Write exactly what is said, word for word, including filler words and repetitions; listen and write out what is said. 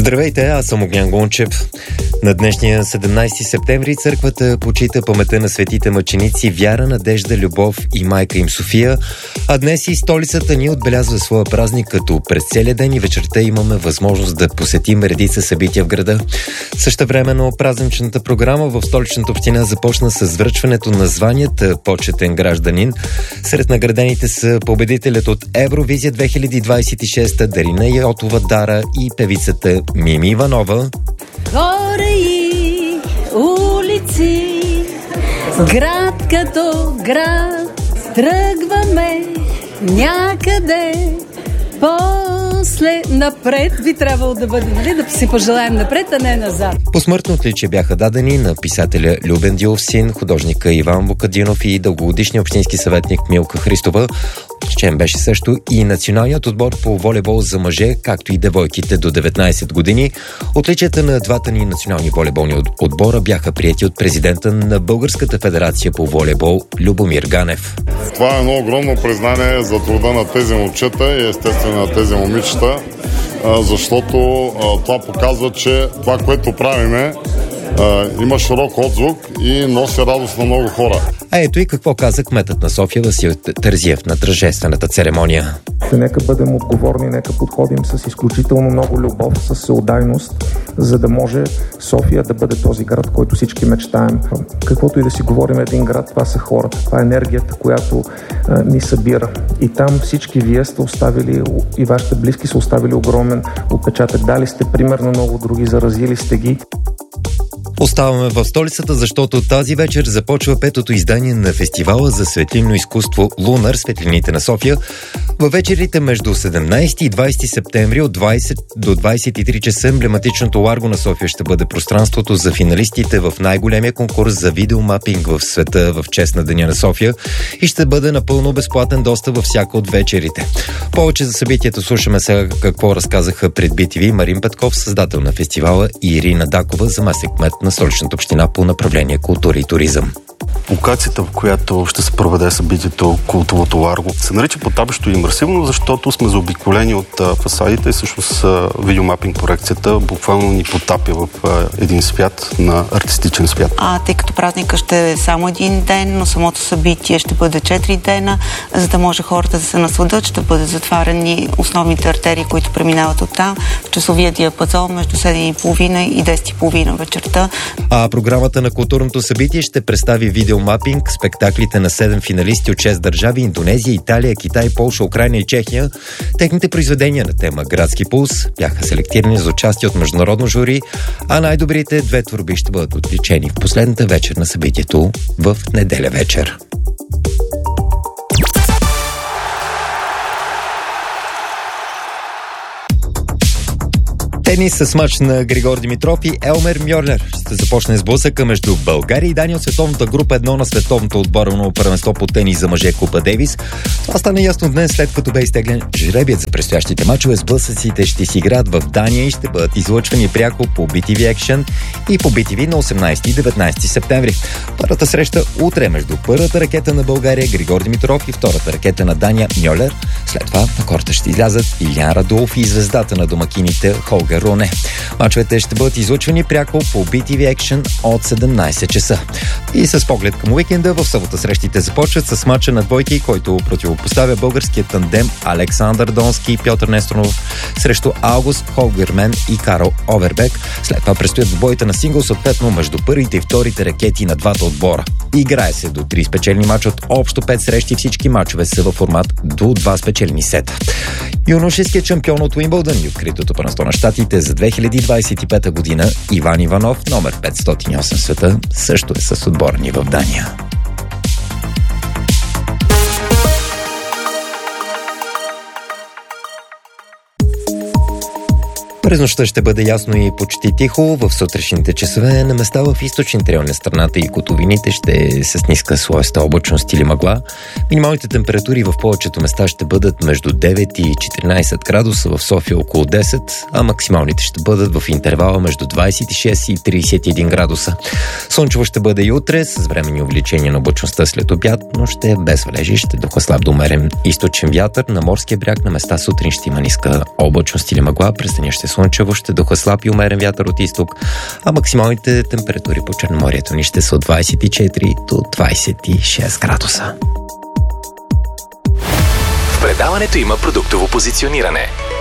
Здравейте, аз съм Огнян Гончев. На днешния седемнайсети септември църквата почита паметта на светите мъченици Вяра, Надежда, Любов и майка им София, а днес и столицата ни отбелязва своя празник, като през целия ден и вечерта имаме възможност да посетим редица събития в града. Същевременно празничната програма в столичната община започна с връчването на званията почетен гражданин. Сред наградените са победителят от Евровизия две хиляди двайсет и шеста Дарина Йотова Дара и певицата Мими Иванова. Горе и улици, град като град, тръгваме някъде, после напред. Би трябвало да бъде, нали, да си пожелаем напред, а не назад. Посмъртно отличие бяха дадени на писателя Любен Дилов син, художника Иван Вукадинов и дългогодишния общински съветник Милка Христова. Чем беше също и националният отбор по волейбол за мъже, както и девойките до деветнайсет години. Отличията на двата ни национални волейболни отбора бяха приети от президента на Българската федерация по волейбол Любомир Ганев. Това е едно огромно признание за труда на тези момчета и естествено на тези момичета, защото това показва, че това, което правиме, има широк отзвук и носи радост на много хора. А ето и какво каза кметът на София Васил Терзиев на тържествената церемония. Нека бъдем отговорни, нека подходим с изключително много любов, с всеотдайност, за да може София да бъде този град, който всички мечтаем. Каквото и да си говорим, един град, това са хората, това е енергията, която а, ни събира. И там всички вие сте оставили, и вашите близки са оставили огромен отпечатък. Дали сте пример на много други, заразили сте ги. Оставаме в столицата, защото тази вечер започва петото издание на фестивала за светлинно изкуство Лунар, светлините на София. Във вечерите между седемнайсети и двайсети септември от двайсет до двайсет и три часа емблематичното Ларго на София ще бъде пространството за финалистите в най-големия конкурс за видеомапинг в света в чест на Деня на София и ще бъде напълно безплатен достъп във всяка от вечерите. Повече за събитието слушаме сега какво разказаха пред би ти ви Марин Петков, създател на фестивала, и Ирина Дакова, заместник-кмет на Столичната община по направление култура и туризъм. Локацията, в която ще се проведе събитието Култовото Ларго, се нарича потапащо и имерсивно, защото сме заобиколени от а, фасадите и всъщност а, видеомапинг проекцията буквално ни потапя в а, един свят на артистичен свят. А тъй като празника ще е само един ден, но самото събитие ще бъде четири дена, за да може хората да се насладят, ще бъдат затварени основните артерии, които преминават оттам в часовия диапазон между седем и половина и десет и половина вечерта. А програмата на културното събитие ще представи видеомапинг, спектаклите на седем финалисти от шест държави: Индонезия, Италия, Китай, Полша, Украйна и Чехия. Техните произведения на тема Градски пулс бяха селектирани за участие от международно жури, а най-добрите две творби ще бъдат отличени в последната вечер на събитието в неделя вечер. Тенис с мач на Григор Димитров и Елмер Мьолер. Ще започне сблъсъка между България и Дания от световната група едно на световното отборно първенство по тенис за мъже Купа Дейвис. Това стана ясно днес, след като бе изтеглен жребият за предстоящите мачове. Сблъсъците ще си играят в Дания и ще бъдат излъчвани пряко по би ти ви Action и по би ти ви на осемнайсети и деветнайсети септември. Първата среща утре между първата ракета на България Григор Димитров и втората ракета на Дания Мьолер. След това на корта ще излязат Илян Радулов и звездата на домакините Холгер Руне. Мачовете ще бъдат излъчвани пряко по би ти ви Action от седемнайсет часа. И с поглед към уикенда, в събота срещите започват с мача на двойки, който противопоставя българският тандем Александър Донски и Пьотър Несторов срещу Аугуст Холгермен и Карл Овербек. След това предстоят двойите на сингъл, съответно между първите и вторите ракети на двата отбора. Играе се до три спечелени мача от общо пет срещи. Всички мачове са във формат до два спечелени сета. Юношеският шампион от Уимбълдън и откритото първенство на щатите за две хиляди двайсет и пета година Иван Иванов, номер петстотин и осем в света, също е с отбора ни в Дания. През нощта ще бъде ясно и почти тихо. В сутрешните часове на места в източните райони на страната и котловините ще се с ниска слоеста облачност или мъгла. Минималните температури в повечето места ще бъдат между девет и четиринайсет градуса, в София около десет, а максималните ще бъдат в интервала между двайсет и шест и трийсет и един градуса. Слънчево ще бъде и утре с временни увеличения на облачността след обяд, но ще е без валежи, ще духа слаб до умерен източен вятър. На морския бряг на места сутрин ще има ниска облачност или мъгла, през деня ще се слънчево, ще духа слаб и умерен вятър от изток, а максималните температури по Черноморието ни ще са от двадесет и четири до двадесет и шест градуса. В предаването има продуктово позициониране.